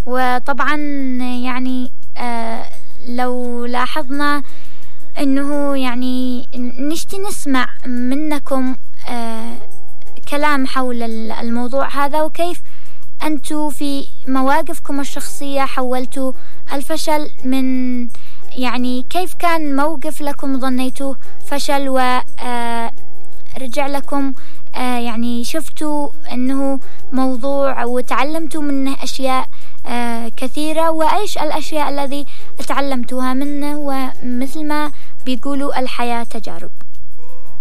وطبعا يعني لو لاحظنا أنه يعني نشتي نسمع منكم كلام حول الموضوع هذا، وكيف أنتوا في مواقفكم الشخصية حولتوا الفشل من يعني كيف كان موقف لكم ظنيتوه فشل ورجع لكم يعني شفتوا أنه موضوع وتعلمتوا منه أشياء كثيرة، وإيش الأشياء الذي تعلمتوها منه. ومثل ما بيقولوا الحياة تجارب.